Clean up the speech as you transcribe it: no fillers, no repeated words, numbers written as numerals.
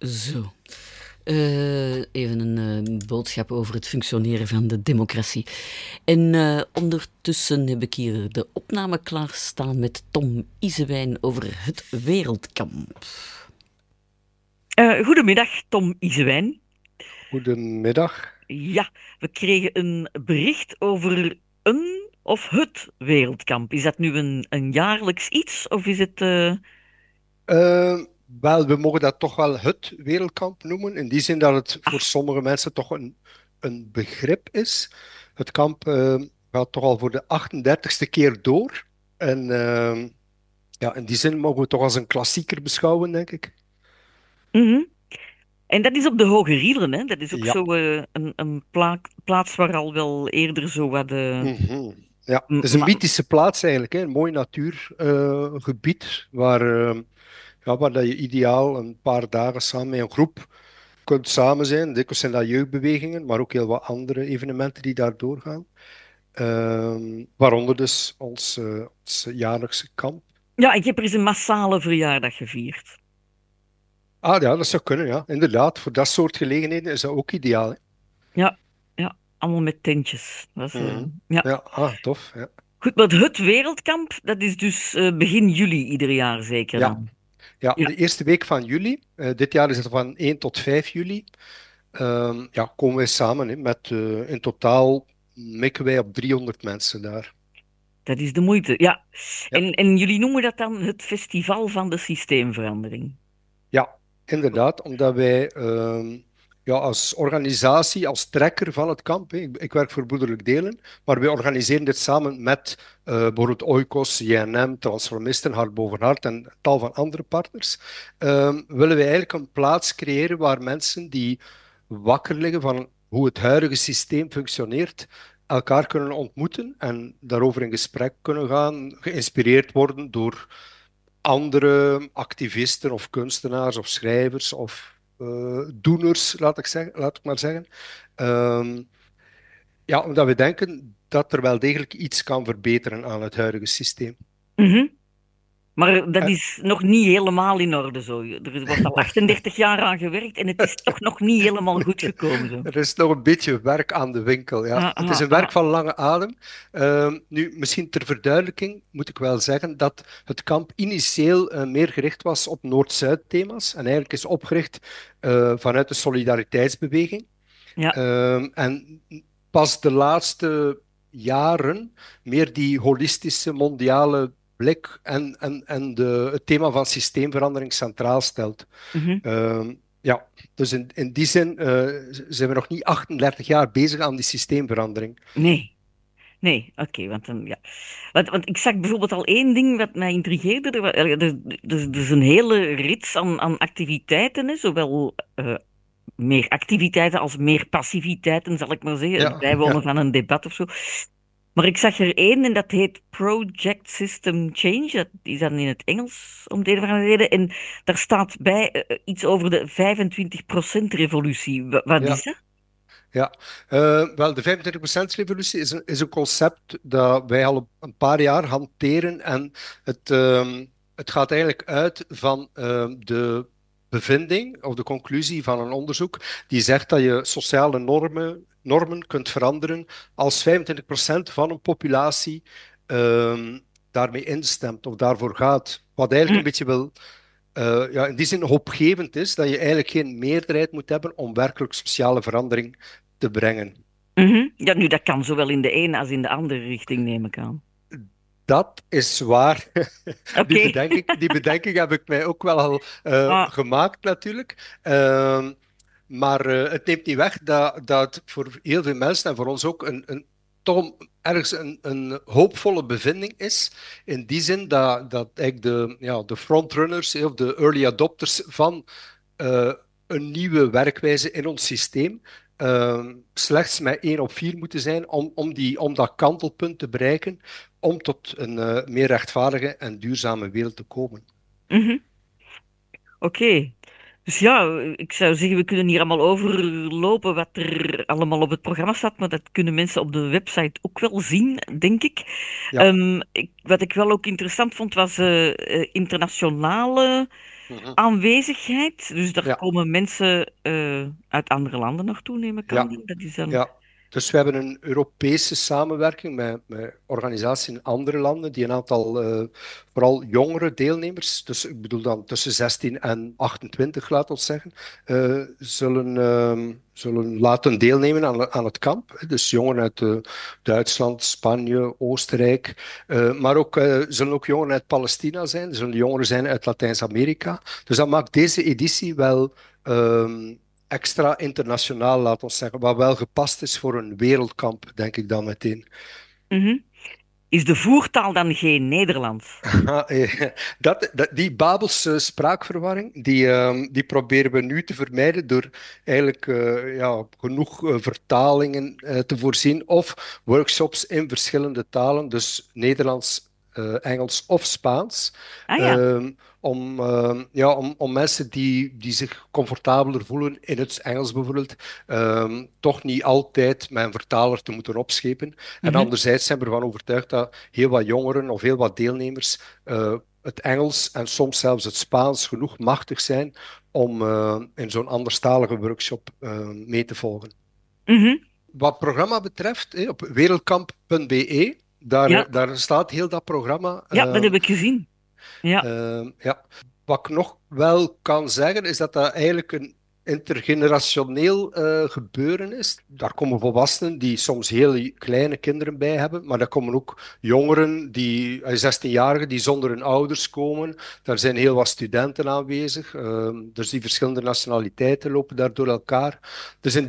Zo. Even een boodschap over het functioneren van de democratie. En ondertussen heb ik hier de opname klaarstaan met Tom Isewijn over het Wereldkamp. Goedemiddag, Tom Isewijn. Goedemiddag. Ja, we kregen een bericht over een of het Wereldkamp. Is dat nu een jaarlijks iets of is het... Wel, we mogen dat toch wel het wereldkamp noemen, in die zin dat het voor sommige mensen toch een begrip is. Het kamp gaat toch al voor de 38e keer door. En ja, in die zin mogen we het toch als een klassieker beschouwen, denk ik. Mhm. En dat is op de Hoge Rielen, hè? Dat is ook Ja. zo een plaats waar al wel eerder zo wat... Mhm. Ja, m- het is een ma- mythische plaats eigenlijk, hè? Een mooi natuurgebied waar dat je ideaal een paar dagen samen met een groep kunt samen zijn. Dikwijls zijn dat jeugdbewegingen, maar ook heel wat andere evenementen die daar doorgaan. Waaronder dus ons jaarlijkse kamp. Ja, ik heb er eens een massale verjaardag gevierd. Ah ja, dat zou kunnen, ja. Inderdaad, voor dat soort gelegenheden is dat ook ideaal, hè. Ja, ja, allemaal met tentjes. Dat is, Mhm. ja. Ja, tof. Ja. Goed, maar het Wereldkamp, dat is dus begin juli ieder jaar zeker Ja, dan? ja, Ja. de eerste week van juli. Dit jaar is het van 1 tot 5 juli. Ja, komen wij samen, hè, met in totaal mikken wij op 300 mensen daar. Dat is de moeite, ja. Ja, En jullie noemen dat dan het Festival van de Systeemverandering. ja, inderdaad, omdat wij ja, als organisatie, als trekker van het kamp, hè, ik werk voor Broederlijk Delen, maar wij organiseren dit samen met bijvoorbeeld Oikos, JNM, Transformisten, Hart boven Hart en tal van andere partners, willen wij eigenlijk een plaats creëren waar mensen die wakker liggen van hoe het huidige systeem functioneert, elkaar kunnen ontmoeten en daarover in gesprek kunnen gaan, geïnspireerd worden door andere activisten of kunstenaars of schrijvers of doeners, laat ik maar zeggen. Ehm, ja, omdat we denken dat er wel degelijk iets kan verbeteren aan het huidige systeem. Mhm. Maar dat Eh, is nog niet helemaal in orde zo. Er wordt al 38 jaar aan gewerkt en het is toch nog niet helemaal goed gekomen zo. Er is nog een beetje werk aan de winkel, ja. Ah, Het is ah, een werk ah. van lange adem. Nu, misschien ter verduidelijking moet ik wel zeggen dat het kamp initieel meer gericht was op Noord-Zuid thema's en eigenlijk is opgericht vanuit de solidariteitsbeweging. Ja. En pas de laatste jaren meer die holistische mondiale blik en het thema van systeemverandering centraal stelt. Mhm. Ja, dus in die zin zijn we nog niet 38 jaar bezig aan die systeemverandering. Nee. Nee, oké, want dan, ja. Want ik zag bijvoorbeeld al één ding wat mij intrigeerde. Er is een hele rits aan activiteiten, hè, zowel meer activiteiten als meer passiviteiten, zal ik maar zeggen. Het Ja, bijwonen ja. van een debat of zo. Maar ik zag er één en dat heet Project System Change. Dat is dan in het Engels, om de een of andere reden. En daar staat bij iets over de 25% revolutie. Wat is Ja. dat? Ja, wel, de 25%-revolutie is een concept dat wij al een paar jaar hanteren. En het gaat eigenlijk uit van de bevinding of de conclusie van een onderzoek die zegt dat je sociale normen kunt veranderen als 25% van een populatie daarmee instemt of daarvoor gaat. Wat eigenlijk Hm, een beetje wil ja, in die zin hoopgevend is dat je eigenlijk geen meerderheid moet hebben om werkelijk sociale verandering te brengen. mhm. Ja, nu, dat kan zowel in de ene als in de andere richting, neem ik aan. Dat is waar. Oké. Die bedenking heb ik mij ook wel al Ah, gemaakt, natuurlijk. Maar het neemt niet weg dat voor heel veel mensen en voor ons ook toch ergens een hoopvolle bevinding is. In die zin dat eigenlijk de frontrunners of de early adopters van eh, een nieuwe werkwijze in ons systeem slechts met 1 op 4 moeten zijn om dat kantelpunt te bereiken, om tot een meer rechtvaardige en duurzame wereld te komen. mhm. Oké. Dus ja, ik zou zeggen, we kunnen hier allemaal overlopen wat er allemaal op het programma staat, maar dat kunnen mensen op de website ook wel zien, denk ik. Ja, Wat ik wel ook interessant vond, was internationale Mhm. aanwezigheid. Dus daar Ja, komen mensen uit andere landen naartoe, neem ik aan. ja, Dat is dan... ja. Dus we hebben een Europese samenwerking met organisaties in andere landen die een aantal, vooral jongere deelnemers, dus ik bedoel dan tussen 16 en 28, laat ons zeggen, zullen laten deelnemen aan het kamp. Dus jongeren uit Duitsland, Spanje, Oostenrijk, maar ook, zullen ook jongeren uit Palestina zijn, er zullen jongeren zijn uit Latijns-Amerika. Dus dat maakt deze editie wel extra internationaal, laat ons zeggen, wat wel gepast is voor een wereldkamp, denk ik dan meteen. Mhm. Is de voertaal dan geen Nederlands? Ah, die Babelse spraakverwarring, die proberen we nu te vermijden door eigenlijk ja, genoeg vertalingen te voorzien of workshops in verschillende talen, dus Nederlands, Engels of Spaans. Ah ja. ehm, ja, om mensen die zich comfortabeler voelen in het Engels bijvoorbeeld, toch niet altijd met een vertaler te moeten opschepen. En Mhm. anderzijds zijn we ervan overtuigd dat heel wat jongeren of heel wat deelnemers het Engels en soms zelfs het Spaans genoeg machtig zijn om in zo'n anderstalige workshop mee te volgen. Mhm. Wat het programma betreft, op wereldkamp.be, daar, Ja. daar staat heel dat programma. Ja, dat heb ik gezien. Ja. Ja. Wat ik nog wel kan zeggen, is dat dat eigenlijk een intergenerationeel gebeuren is. Daar komen volwassenen die soms heel kleine kinderen bij hebben, maar daar komen ook jongeren, 16-jarigen, die zonder hun ouders komen. Daar zijn heel wat studenten aanwezig. Dus die verschillende nationaliteiten lopen daar door elkaar. Dus in